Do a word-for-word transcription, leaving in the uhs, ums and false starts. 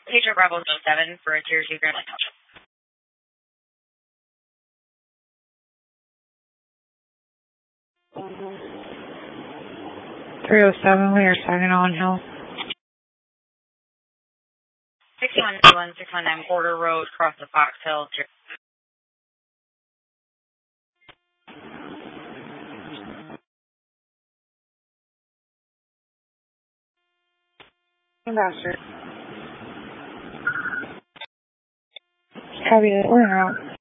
Teacher Bravo seven for a Tier two Grand Lake Township. three oh seven, we are signing on Hill. sixty-one one six one nine Porter Road, across the Fox Hill. Ambassador. Copy that. We're out.